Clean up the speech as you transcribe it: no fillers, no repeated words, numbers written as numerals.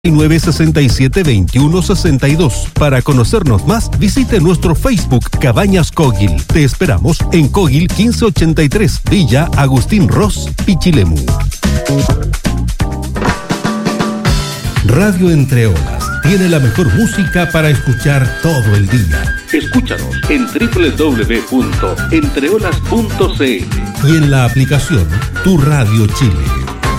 967-2162. Para conocernos más, visite nuestro Facebook Cabañas Cogil. Te esperamos en Cogil 1583, Villa Agustín Ross, Pichilemu. Radio Entre Olas tiene la mejor música para escuchar todo el día. Escúchanos en www.entreolas.cl y en la aplicación Tu Radio Chile.